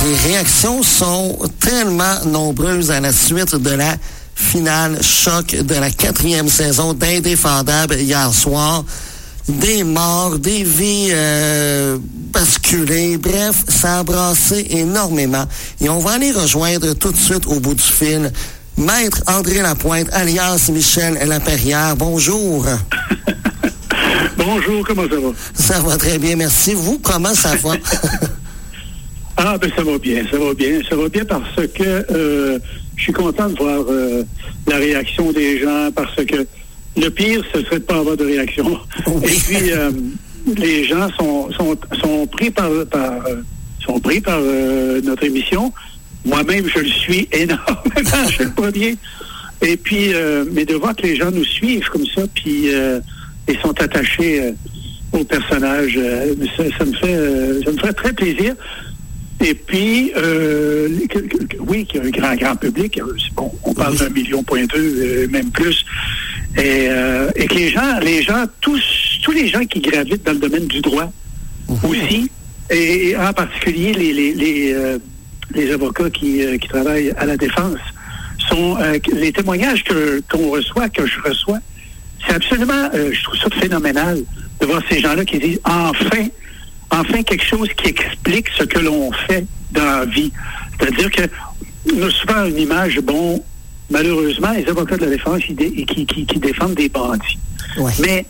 Les réactions sont tellement nombreuses à la suite de la finale choc de la 4e saison d'Indéfendable hier soir. Des morts, des vies basculées. Bref, ça a brassé énormément. Et on va aller rejoindre tout de suite au bout du fil Maître André Lapointe, alias Michel Laperrière. Bonjour. Bonjour, comment ça va? Ça va très bien, merci. Vous, comment ça va? Ah, ben ça va bien. Ça va bien parce que je suis content de voir la réaction des gens, parce que le pire, ce serait de pas avoir de réaction. Oui. Et puis, les gens sont pris par notre émission. Moi-même, je le suis énormément, je le premier. Et puis, mais de voir que les gens nous suivent comme ça, puis ils sont attachés au personnage, ça me fait très plaisir. Et puis, oui, qu'il y a un grand public. Bon, on parle d'1,2 million, même plus. Et que les gens, tous les gens qui gravitent dans le domaine du droit aussi, et en particulier les avocats qui travaillent à la défense, sont les témoignages qu'on reçoit, que je reçois. C'est absolument, je trouve ça phénoménal de voir ces gens-là qui disent enfin quelque chose qui explique ce que l'on fait dans la vie. C'est-à-dire que nous a souvent une image, bon, malheureusement, les avocats de la défense qui défendent des bandits. Ouais. Mais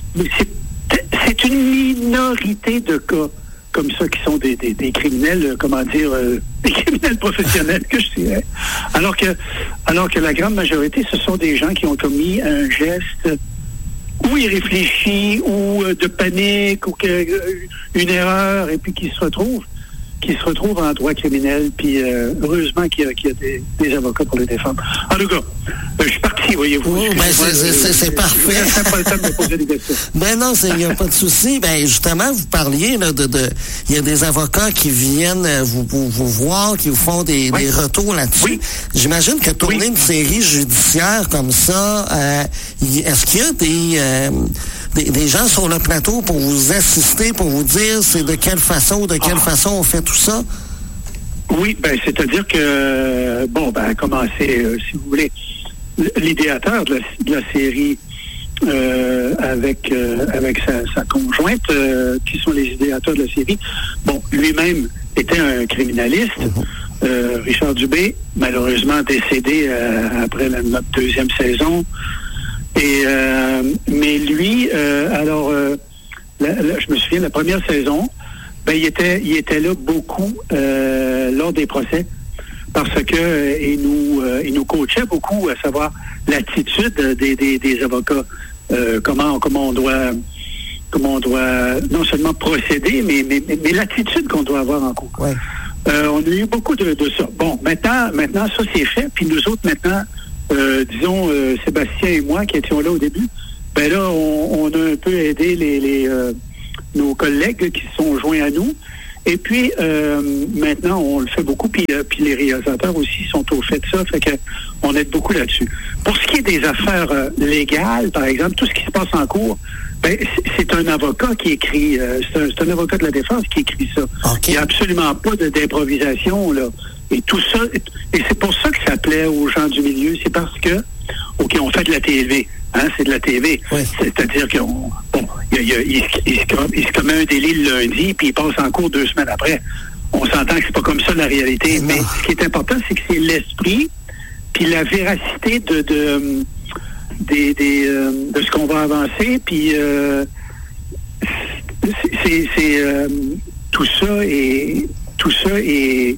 c'est une minorité de cas comme ça qui sont des criminels, des criminels professionnels, que je dirais. Alors que la grande majorité, ce sont des gens qui ont commis un geste ou irréfléchi, ou de panique, ou une erreur, et puis qui se retrouvent en droit criminel, puis heureusement qu'il y a des avocats pour les défendre. En tout cas, je suis parti, voyez-vous. Oh, c'est parfait. Je n'ai pas le temps de me poser des questions. Ben non, il n'y a pas de souci. Ben justement, vous parliez là, il y a des avocats qui viennent vous voir, qui vous font des retours là-dessus. Oui. J'imagine que tourner une série judiciaire comme ça, est-ce qu'il y a des gens sur le plateau pour vous assister, pour vous dire c'est de quelle façon on fait tout ça? Oui, c'est-à-dire que, commencer, si vous voulez, l'idéateur de la série avec sa conjointe, qui sont les idéateurs de la série, lui-même était un criminaliste, Richard Dubé, malheureusement décédé après notre 2e saison. Et mais lui, je me souviens, la première saison, il était là beaucoup lors des procès, parce que il nous coachait beaucoup, à savoir l'attitude des avocats, comment on doit non seulement procéder, mais l'attitude qu'on doit avoir en cours. Ouais. On a eu beaucoup de ça. Bon, maintenant ça c'est fait, puis nous autres maintenant. Disons, Sébastien et moi qui étions là au début, là, on a un peu aidé nos collègues qui se sont joints à nous. Et puis, maintenant, on le fait beaucoup, puis les réalisateurs aussi sont au fait de ça, fait que on aide beaucoup là-dessus. Pour ce qui est des affaires légales, par exemple, tout ce qui se passe en cours, c'est un avocat qui écrit, c'est un avocat de la défense qui écrit ça. Okay. Il n'y a absolument pas d'improvisation, là. Et tout ça, et c'est pour ça que ça plaît aux gens du milieu, c'est parce que, OK, on fait de la TV, hein, c'est de la TV. Oui. C'est-à-dire qu'il se commet un délit le lundi, puis il passe en cours 2 semaines après. On s'entend que c'est pas comme ça la réalité, mais ce qui est important, c'est que c'est l'esprit, puis la véracité de ce qu'on va avancer, puis tout ça est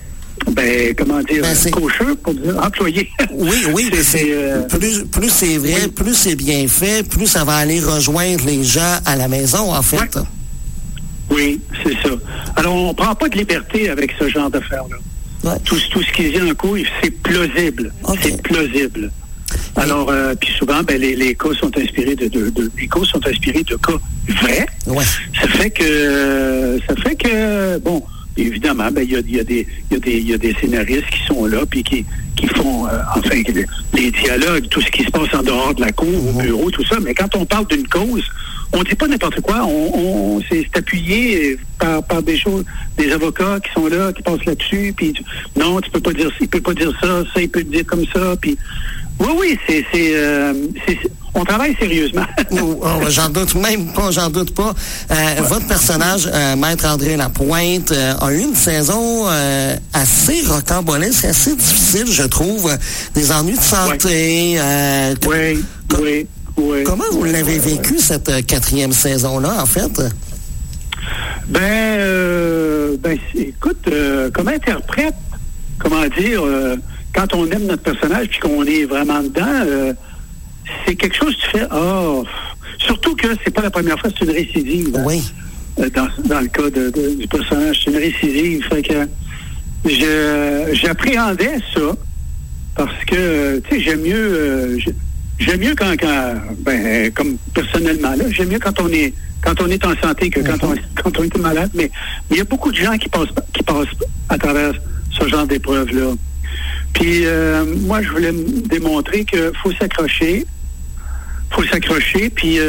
cocheux, pour dire employé. Oui, plus c'est vrai, plus c'est bien fait, plus ça va aller rejoindre les gens à la maison, en fait. Ouais. Oui, c'est ça. Alors, on prend pas de liberté avec ce genre d'affaires-là. Ouais. Tout ce qui est dit en cours, c'est plausible. Okay. C'est plausible. Alors, puis souvent, les cas sont inspirés de cas vrais. Ouais. Ça fait que, évidemment, ben il y a des scénaristes qui sont là puis qui font les dialogues, tout ce qui se passe en dehors de la cour, au bureau, tout ça. Mais quand on parle d'une cause, on dit pas n'importe quoi. On c'est appuyé par des choses, des avocats qui sont là, qui passent là-dessus. Puis non, tu peux pas dire ça, il peut pas dire ça, il peut dire comme ça. Puis oui, on travaille sérieusement. J'en doute même pas, Votre personnage, Maître André Lapointe, a eu une saison assez rocambolesque, assez difficile, je trouve. Des ennuis de santé. Oui. Comment vous l'avez vécu, cette 4e saison-là, en fait? Écoute, comme interprète, comment dire, quand on aime notre personnage puis qu'on est vraiment dedans, c'est quelque chose que tu fais, surtout que c'est pas la première fois, c'est une récidive. Oui. Dans le cas du personnage, c'est une récidive. Fait que j'appréhendais ça parce que, tu sais, j'aime mieux quand comme personnellement, là, j'aime mieux quand on est en santé que quand on est malade, mais il y a beaucoup de gens qui passent à travers ce genre d'épreuves-là. Puis moi, je voulais me démontrer qu'il faut s'accrocher, puis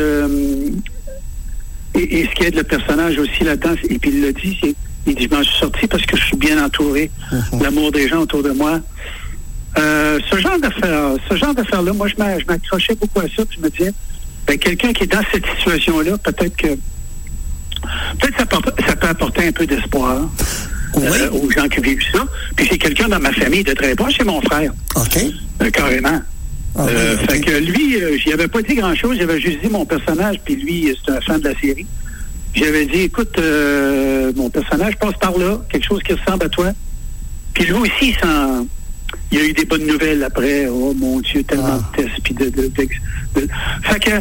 et ce qui aide le personnage aussi là-dedans, et puis il l'a dit, il dit, je m'en suis sorti parce que je suis bien entouré, l'amour des gens autour de moi. Ce genre d'affaires-là, moi, je m'accrochais beaucoup à ça, puis je me disais, quelqu'un qui est dans cette situation-là, peut-être ça peut apporter un peu d'espoir aux gens qui vivent ça. Puis c'est quelqu'un dans ma famille de très proche, c'est mon frère. OK. Carrément. Fait que lui, j'y avais pas dit grand-chose, j'avais juste dit mon personnage, puis lui, c'est un fan de la série. J'avais dit, écoute, mon personnage passe par là, quelque chose qui ressemble à toi. Puis lui aussi, il y a eu des bonnes nouvelles après. Oh mon Dieu, tellement de tests, puis Fait que,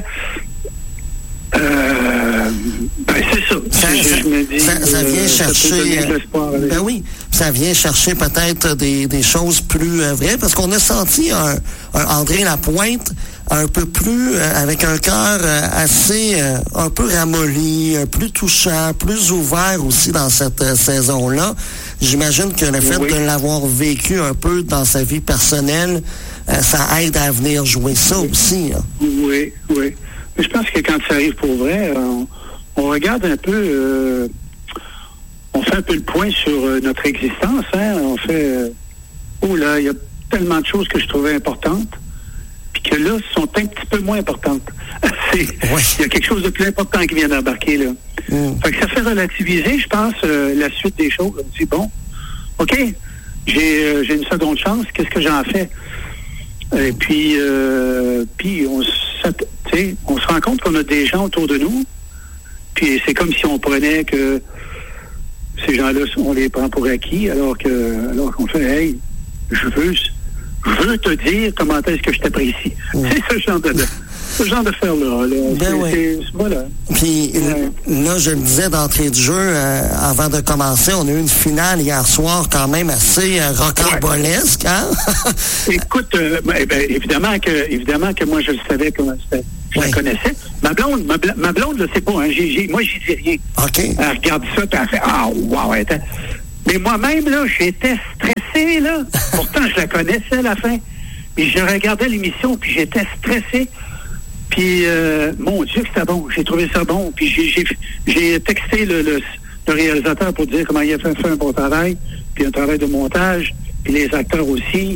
c'est ça. Je me dis, ça vient chercher. Ça vient chercher peut-être des choses plus vraies, parce qu'on a senti un André Lapointe un peu plus avec un cœur assez un peu ramolli, plus touchant, plus ouvert aussi dans cette saison-là. J'imagine que le fait de l'avoir vécu un peu dans sa vie personnelle, ça aide à venir jouer ça aussi. Hein. Oui. Mais je pense que quand ça arrive pour vrai, on regarde un peu, on fait un peu le point sur notre existence. Hein? On fait, il y a tellement de choses que je trouvais importantes, puis que là, sont un petit peu moins importantes. Il y a quelque chose de plus important qui vient d'embarquer, là. Fait que ça fait relativiser, je pense, la suite des choses. On dit, bon, OK, j'ai une seconde chance, qu'est-ce que j'en fais? Et puis on se rend compte qu'on a des gens autour de nous, puis c'est comme si on prenait que ces gens-là, on les prend pour acquis, alors qu'on fait, hey, je veux te dire comment est-ce que je t'apprécie. C'est ce genre d'affaire-là. Voilà. Puis là, je le disais d'entrée de jeu, avant de commencer, on a eu une finale hier soir quand même assez rocambolesque. Hein? Écoute, évidemment que moi, je le savais comment c'était. Je la connaissais. Ma blonde ne le sait pas. Hein. Moi, j'y dis rien. OK. Elle regarde ça, puis elle fait, wow, mais moi-même, là, j'étais stressé, là. Pourtant, je la connaissais à la fin. Puis je regardais l'émission, puis j'étais stressé. Puis, mon Dieu, que c'était bon. J'ai trouvé ça bon. Puis j'ai texté le réalisateur pour dire comment il a fait un bon travail, puis un travail de montage, puis les acteurs aussi.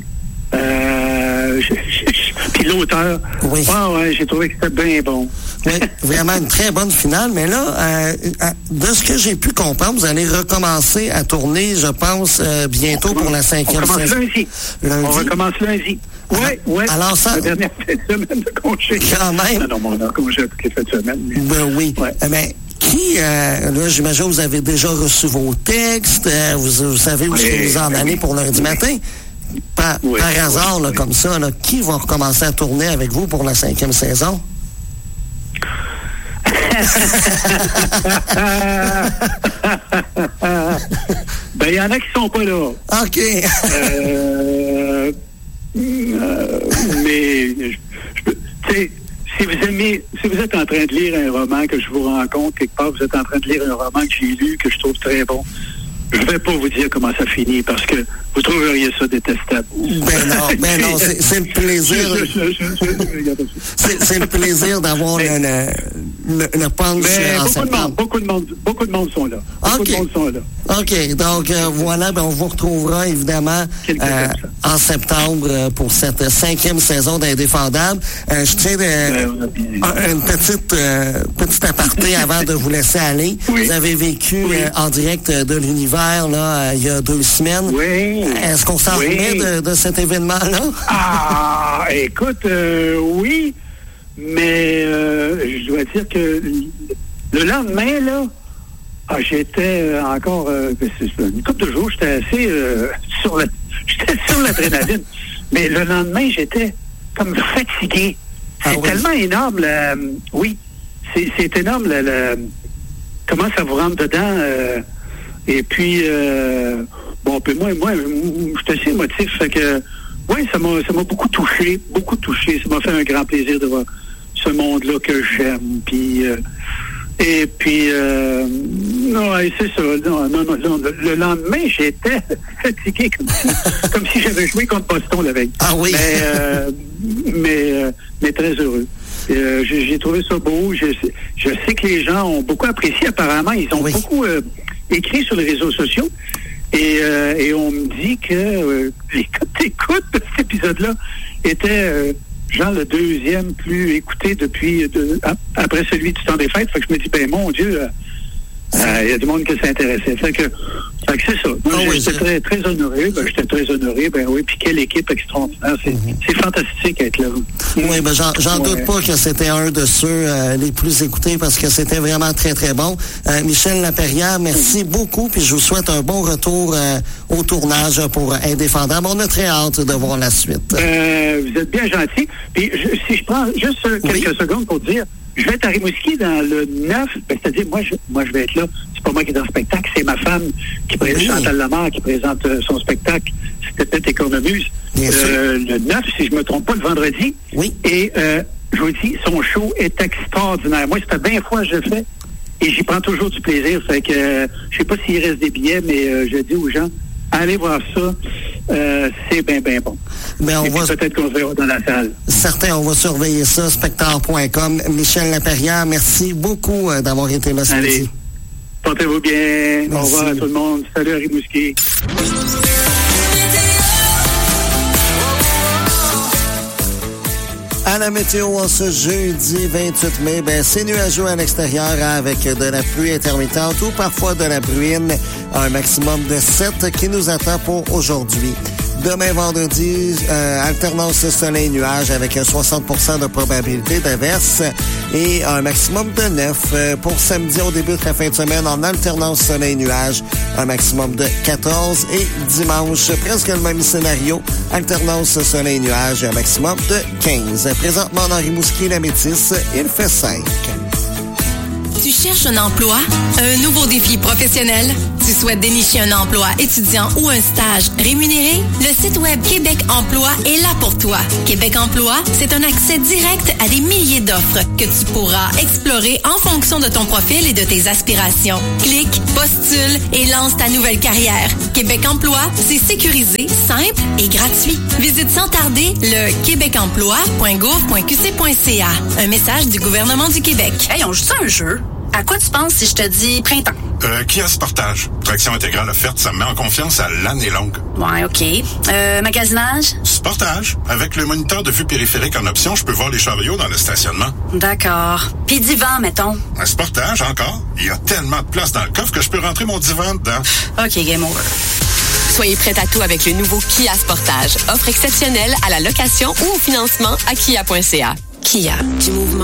Puis l'auteur. Oui. J'ai trouvé que c'était bien bon. Oui, vraiment une très bonne finale. Mais là, de ce que j'ai pu comprendre, vous allez recommencer à tourner, je pense, bientôt pour la 5e saison. On recommence lundi. Oui. Alors ça... La dernière semaine de congé. Quand même. Non, on a congé toutes les fins de semaine. Oui. Ouais. Mais là, j'imagine que vous avez déjà reçu vos textes, vous savez où vous en allez pour lundi matin. Par hasard, là, comme ça, là, qui va recommencer à tourner avec vous pour la 5e saison? Il y en a qui sont pas là. OK. Mais, si vous êtes en train de lire un roman, que je vous rencontre quelque part, vous êtes en train de lire un roman que j'ai lu, que je trouve très bon, je vais pas vous dire comment ça finit parce que vous trouveriez ça détestable. Ben non, c'est le plaisir. C'est le plaisir d'avoir le punch en septembre. Beaucoup de monde sont là. OK. Donc, voilà, on vous retrouvera évidemment en septembre pour cette 5e saison d'Indéfendable. Je tiens une petite aparté avant de vous laisser aller. Oui. Vous avez vécu en direct de l'univers là il y a 2 semaines. Oui. Est-ce qu'on s'en remet de cet événement-là? Ah, écoute, oui, mais je dois dire que le lendemain, là, j'étais encore une couple de jours, j'étais assez sur l'adrénaline. Mais le lendemain, j'étais comme fatigué. C'est tellement énorme, c'est énorme comment ça vous rentre dedans. Et puis, puis moi, je suis assez émotif. Fait que, ça m'a beaucoup touché. Ça m'a fait un grand plaisir de voir ce monde-là que j'aime. Puis, c'est ça. Non, le lendemain, j'étais fatigué comme si j'avais joué contre Boston la veille. Ah oui. Mais très heureux. J'ai trouvé ça beau. Je sais que les gens ont beaucoup apprécié. Apparemment, ils ont beaucoup écrit sur les réseaux sociaux. Et on me dit que les codes d'écoute de cet épisode-là était genre le 2e plus écouté après celui du temps des fêtes. Fait que je me dis, mon Dieu, il y a du monde qui s'intéressait. Fait que c'est ça. Moi, j'étais très honoré. J'étais très honoré. Puis quelle équipe extraordinaire. C'est fantastique d'être là. Oui, j'en doute pas que c'était un de ceux les plus écoutés parce que c'était vraiment très, très bon. Michel Laperrière, merci beaucoup. Puis je vous souhaite un bon retour au tournage pour Indéfendable. On a très hâte de voir la suite. Vous êtes bien gentil. Puis si je prends juste quelques secondes pour dire, je vais être à Rimouski dans le 9, c'est-à-dire moi je vais être là. C'est pas moi qui est dans le spectacle, c'est ma femme qui présente Chantal Lamarre qui présente son spectacle. C'était Tête et Cornemuse. Le 9, si je me trompe pas, le vendredi. Oui. Et je vous dis, son show est extraordinaire. Moi, ça fait 20 fois que je le fais et j'y prends toujours du plaisir. Fait que je sais pas s'il reste des billets, mais je dis aux gens, allez voir ça. C'est bien bon. Peut-être qu'on se verra dans la salle. Certains, on va surveiller ça, spectateur.com. Michel Laperrière, merci beaucoup d'avoir été là ce midi. Portez-vous bien. Merci. Au revoir à tout le monde. Salut à Rimouski. À la météo, en ce jeudi 28 mai, c'est nuageux à l'extérieur avec de la pluie intermittente ou parfois de la bruine, un maximum de 7 qui nous attend pour aujourd'hui. Demain, vendredi, alternance soleil-nuage avec 60% de probabilité d'averse et un maximum de 9. Pour samedi, on débute la fin de semaine en alternance soleil-nuage, un maximum de 14. Et dimanche, presque le même scénario, alternance soleil-nuage, un maximum de 15. Présentement, dans Rimouski, la Métisse, il fait 5. Tu cherches un emploi? Un nouveau défi professionnel? Tu souhaites dénicher un emploi étudiant ou un stage rémunéré? Le site web Québec Emploi est là pour toi. Québec Emploi, c'est un accès direct à des milliers d'offres que tu pourras explorer en fonction de ton profil et de tes aspirations. Clique, postule et lance ta nouvelle carrière. Québec Emploi, c'est sécurisé, simple et gratuit. Visite sans tarder le québecemploi.gouv.qc.ca. Un message du gouvernement du Québec. Hey, on joue ça un jeu? À quoi tu penses si je te dis printemps? Kia Sportage. Traction intégrale offerte, ça me met en confiance à l'année longue. Ouais, OK. Magasinage? Sportage. Avec le moniteur de vue périphérique en option, je peux voir les chariots dans le stationnement. D'accord. Puis divan, mettons. Un Sportage, encore? Il y a tellement de place dans le coffre que je peux rentrer mon divan dedans. OK, game over. Soyez prêts à tout avec le nouveau Kia Sportage. Offre exceptionnelle à la location ou au financement à kia.ca. Kia, du mouvement